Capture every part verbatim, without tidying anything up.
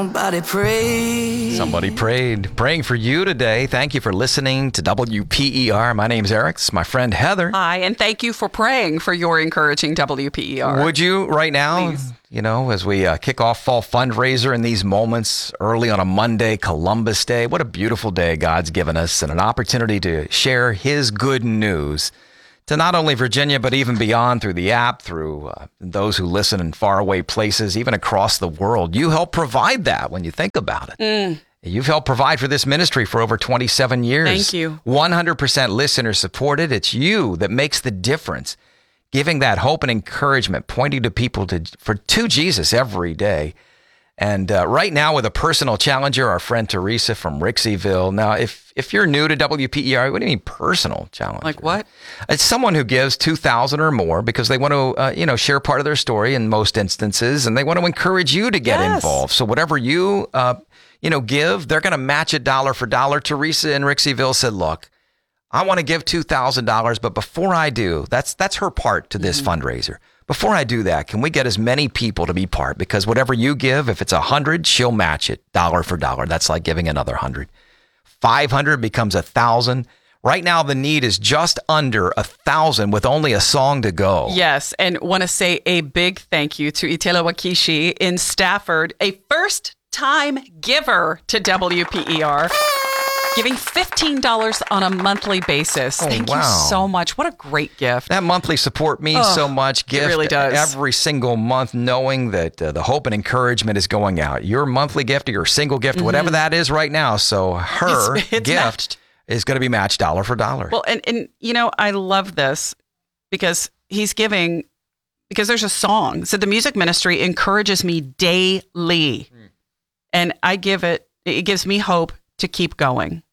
Somebody prayed. Somebody prayed. Praying for you today. Thank you for listening to W P E R. My name's Eric. This is my friend Heather. Hi, and thank you for praying for your encouraging W P E R. Would you right now? Please. You know, as we uh, kick off fall fundraiser in these moments early on a Monday, Columbus Day. What a beautiful day God's given us, and an opportunity to share his good news to not only Virginia, but even beyond through the app, through uh, those who listen in faraway places, even across the world. You help provide that when you think about it. Mm. You've helped provide for this ministry for over twenty-seven years. Thank you. one hundred percent listener supported. It's you that makes the difference, giving that hope and encouragement, pointing to people to for to Jesus every day. And uh, right now with a personal challenger, our friend Teresa from Rixieville. Now, if if you're new to W P E R, what do you mean personal challenger? Like what? It's someone who gives two thousand dollars or more because they want to, uh, you know, share part of their story in most instances, and they want to encourage you to get Yes. involved. So whatever you, uh, you know, give, they're going to match it dollar for dollar. Teresa in Rixieville said, look, I want to give two thousand dollars, but before I do, that's that's her part to this mm-hmm. fundraiser. Before I do that, can we get as many people to be part? Because whatever you give, if it's one hundred, she'll match it dollar for dollar. That's like giving another one hundred. five hundred becomes one thousand. Right now, the need is just under one thousand with only a song to go. Yes, and want to say a big thank you to Itela Wakishi in Stafford, a first-time giver to W P E R. Giving fifteen dollars on a monthly basis. Oh, Thank wow. you so much. What a great gift. That monthly support means Oh, so much. Gift it really does. every single month, knowing that uh, the hope and encouragement is going out. Your monthly gift or your single gift, mm-hmm. whatever that is right now. So her It's, it's gift matched. is going to be matched dollar for dollar. Well, and, and you know, I love this because he's giving, because there's a song. So the music ministry encourages me daily. Mm. And I give it, it gives me hope to keep going.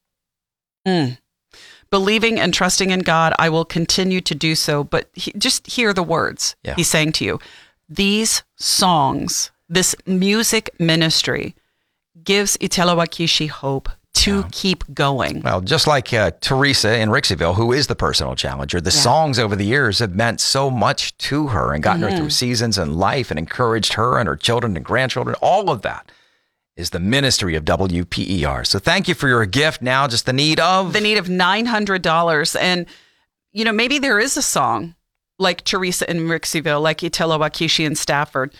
Mm. Believing and trusting in God, I will continue to do so. But he, just hear the words yeah. he's saying to you. These songs, this music ministry gives Itela Wakishi hope to yeah. keep going. Well, just like uh, Teresa in Rixieville, who is the personal challenger, the yeah. songs over the years have meant so much to her and gotten mm-hmm. her through seasons in life and encouraged her and her children and grandchildren. All of that is the ministry of W P E R. So thank you for your gift. Now just the need of... The need of nine hundred dollars. And, you know, maybe there is a song like Teresa in Rixieville, like Itela Wakishi in Stafford.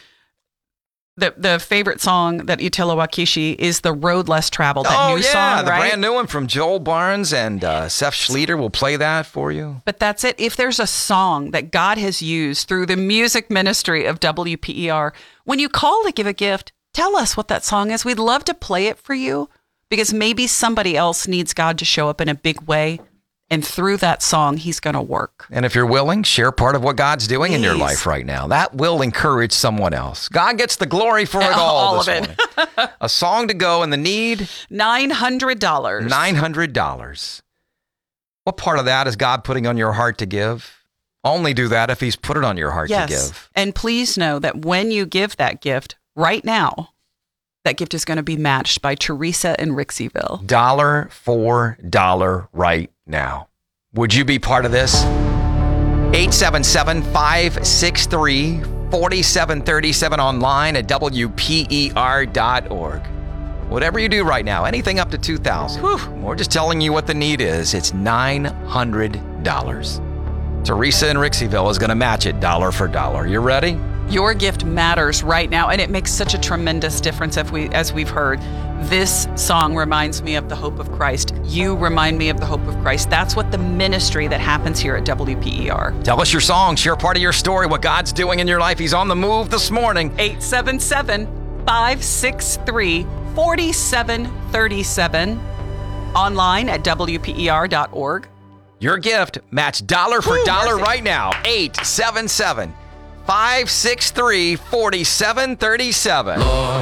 The the favorite song that Itela Wakishi is The Road Less Traveled, that oh, new yeah, song, the right? brand new one from Joel Barnes and uh, Seth Schleter will play that for you. But that's it. If there's a song that God has used through the music ministry of W P E R, when you call to give a gift, tell us what that song is. We'd love to play it for you because maybe somebody else needs God to show up in a big way. And through that song, he's going to work. And if you're willing, share part of what God's doing Please. in your life right now. That will encourage someone else. God gets the glory for it all, all this of it. morning. A song to go and the need? nine hundred dollars. nine hundred dollars. What part of that is God putting on your heart to give? Only do that if he's put it on your heart yes. to give. And please know that when you give that gift, right now, that gift is going to be matched by Teresa in Rixieville. Dollar for dollar right now. Would you be part of this? eight seven seven, five six three, four seven three seven online at W P E R dot org. Whatever you do right now, anything up to two thousand dollars. We're just telling you what the need is. It's nine hundred dollars. Teresa in Rixieville is going to match it dollar for dollar. You ready? Your gift matters right now, and it makes such a tremendous difference if we, as we've heard. This song reminds me of the hope of Christ. You remind me of the hope of Christ. That's what the ministry that happens here at W P E R. Tell us your song, share part of your story, what God's doing in your life. He's on the move this morning. eight seven seven, five six three, four seven three seven. Online at W P E R dot org. Your gift, match dollar for Woo, dollar worth it. right now. eight seven seven, five six three, four seven three seven.